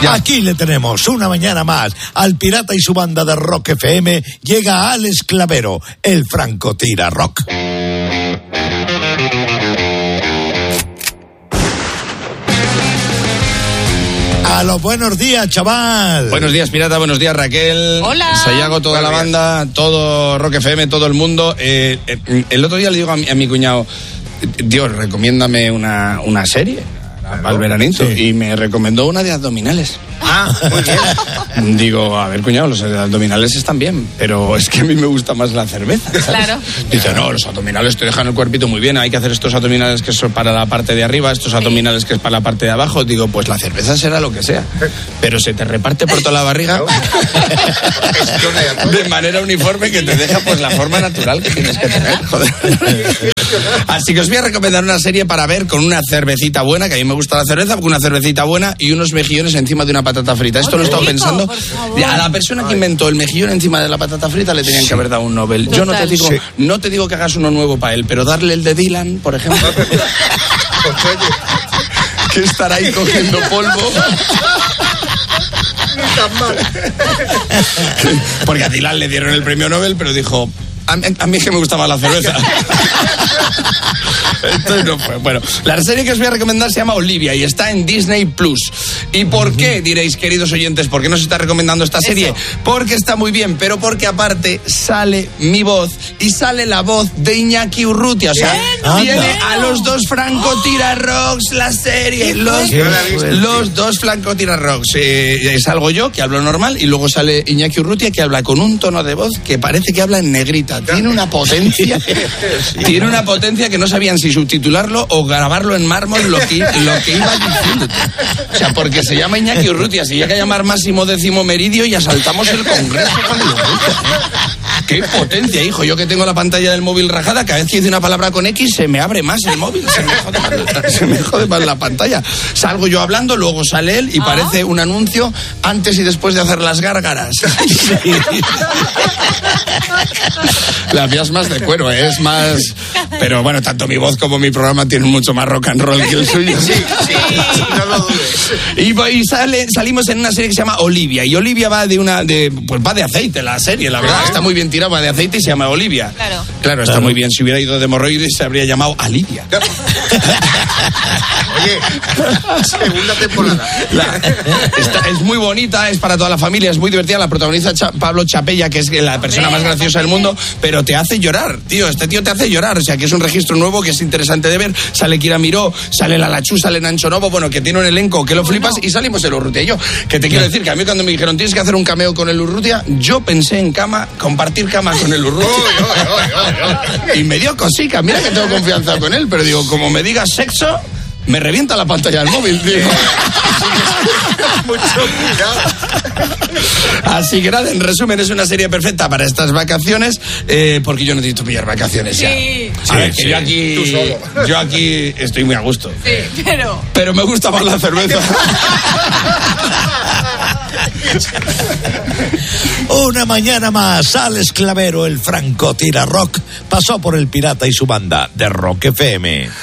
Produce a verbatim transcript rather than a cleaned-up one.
Ya. Aquí le tenemos, una mañana más, al pirata y su banda de Rock F M, llega Alex Clavero, el francotira rock. A los buenos días, chaval. Buenos días, pirata, buenos días, Raquel. Hola. Sayago, toda buenos la banda, días. Todo Rock F M, todo el mundo. Eh, eh, el otro día le digo a mi, a mi cuñado, Dios, recomiéndame una, una serie. Claro. Al veranito, sí. Y me recomendó una de abdominales. Ah, muy bien. Digo, a ver, cuñado, los abdominales están bien, pero es que a mí me gusta más la cerveza, ¿sabes? Claro. Dice, no, los abdominales te dejan el cuerpito muy bien, hay que hacer estos abdominales que son para la parte de arriba, estos sí. abdominales que es para la parte de abajo. Digo, pues la cerveza será lo que sea, pero se te reparte por toda la barriga de manera uniforme que te deja pues la forma natural que tienes que tener, joder. Así que os voy a recomendar una serie para ver con una cervecita buena, que a mí me gusta la cerveza, con una cervecita buena y unos mejillones encima de una patata frita. Esto lo he estado pensando. A la persona que inventó el mejillón encima de la patata frita le tenían sí. que haber dado un Nobel. Total. Yo no te digo, sí. no te digo que hagas uno nuevo para él, pero darle el de Dylan, por ejemplo, que estará ahí cogiendo polvo. Porque a Dylan le dieron el premio Nobel, pero dijo, a mí, a mí es que me gustaba la cerveza. Entonces no fue. Bueno, la serie que os voy a recomendar se llama Olivia y está en Disney Plus. ¿Y por qué, diréis, queridos oyentes, por qué nos está recomendando esta serie? Eso. Porque está muy bien, pero porque aparte sale mi voz y sale la voz de Iñaki Urrutia. O sea, ¿Qué? viene Anda. a los dos Francotira Rocks la serie. Los, los dos Francotira Rocks. Eh, salgo yo, que hablo normal, y luego sale Iñaki Urrutia, que habla con un tono de voz que parece que habla en negrita. Tiene una potencia, tiene una potencia que no sabían si subtitularlo o grabarlo en mármol lo que, lo que iba diciendo. O sea, porque se llama Iñaki Urrutia, si llega a llamar Máximo Décimo Meridio y asaltamos el Congreso con el Urrutia. ¡Qué potencia, hijo! Yo que tengo la pantalla del móvil rajada, cada vez que dice una palabra con X se me abre más el móvil, se me jode más, se me jode más la pantalla. Salgo yo hablando, luego sale él y ¿Ah? parece un anuncio antes y después de hacer las gárgaras. Sí. La mía es más de cuero, ¿eh? Es más... Pero bueno, tanto mi voz como mi programa tienen mucho más rock and roll que el suyo. Sí, sí, no lo dudes. Y, y sale, salimos en una serie que se llama Olivia. Y Olivia va de una... de pues va de aceite la serie, la verdad. Está muy bien tirada, va de aceite y se llama Olivia. Claro. Claro, está claro. muy bien. Si hubiera ido de hemorroides se habría llamado Alivia. Oye, segunda temporada. La, está, es muy bonita, es para toda la familia, es muy divertida. La protagoniza Cha, Pablo Chapella, que es la persona más graciosa del mundo, pero te hace llorar, tío. Este tío te hace llorar. O sea, que es un registro nuevo que es interesante de ver. Sale Kira Miró, sale La Lachú, sale Nancho Novo, bueno, que tiene un elenco que lo flipas, y salimos el Urrutia y yo. Que te quiero decir que a mí cuando me dijeron tienes que hacer un cameo con el Urrutia, yo pensé en cama, compartir cama con el Urrutia. Y me dio cosica, mira que tengo confianza con él, pero digo, como me digas sexo, me revienta la pantalla del móvil, tío. Mucho cuidado. Así que nada, en resumen, es una serie perfecta para estas vacaciones, eh, porque yo necesito pillar vacaciones ya. Sí. A ver, que sí, yo aquí, tú solo. yo aquí estoy muy a gusto. Sí, pero... Pero me gusta más la cerveza. Una mañana más, Alex Clavero, el francotira rock, pasó por el pirata y su banda de Rock F M.